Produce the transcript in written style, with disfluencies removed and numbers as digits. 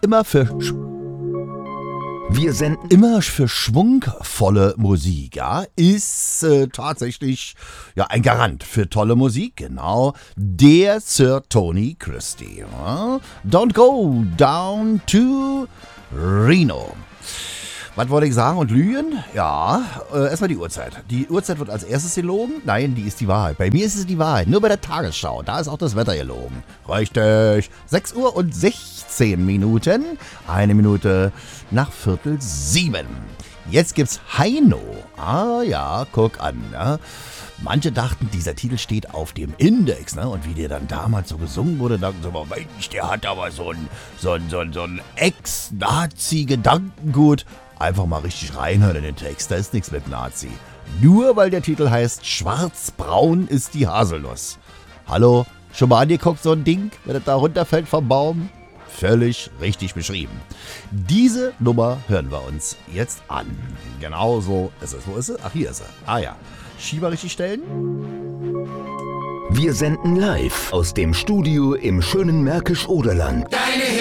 immer für schwungvolle Musik, ja, ist tatsächlich ja ein Garant für tolle Musik, genau, der Sir Tony Christie. Ja? Don't go down to Reno. Was wollte ich sagen und lügen? Ja, erstmal die Uhrzeit. Die Uhrzeit wird als erstes gelogen. Nein, die ist die Wahrheit. Bei mir ist es die Wahrheit. Nur bei der Tagesschau. Da ist auch das Wetter gelogen. Richtig. 6 Uhr und 16 Minuten. 1 Minute nach 6:45. Jetzt gibt's Heino. Ah ja, guck an. Ja. Manche dachten, dieser Titel steht auf dem Index, ne? Und wie der dann damals so gesungen wurde, dachten sie mal, Mensch, der hat aber so ein Ex-Nazi-Gedankengut. Einfach mal richtig reinhören in den Text, da ist nichts mit Nazi. Nur weil der Titel heißt Schwarzbraun ist die Haselnuss. Hallo, schon mal angeguckt so ein Ding, wenn das da runterfällt vom Baum? Völlig richtig beschrieben. Diese Nummer hören wir uns jetzt an. Genau so ist es. Wo ist sie? Ach, hier ist sie. Ah ja. Schieber richtig stellen. Wir senden live aus dem Studio im schönen Märkisch-Oderland. Deine